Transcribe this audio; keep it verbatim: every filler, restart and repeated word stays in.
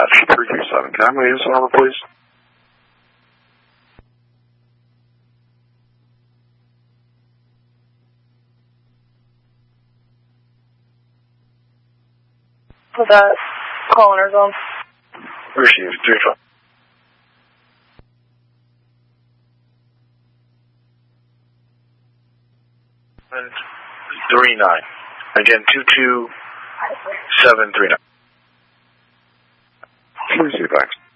dispatch three two seven. Can I have my unit number, please? Was that call in our zone? Received. three five. Three nine. Again, two two seven three nine. Receive, thanks.